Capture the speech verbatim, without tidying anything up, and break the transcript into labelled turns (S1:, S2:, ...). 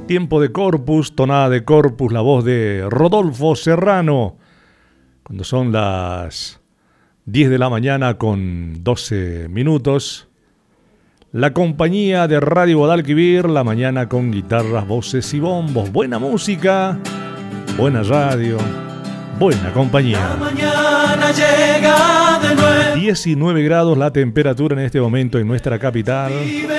S1: Tiempo de Corpus, tonada de Corpus, la voz de Rodolfo Serrano. Cuando son las diez de la mañana con doce minutos. La compañía de Radio Guadalquivir, la mañana con guitarras, voces y bombos. Buena música, buena radio, buena compañía.
S2: La mañana llega de nuevo.
S1: diecinueve grados la temperatura en este momento en nuestra capital.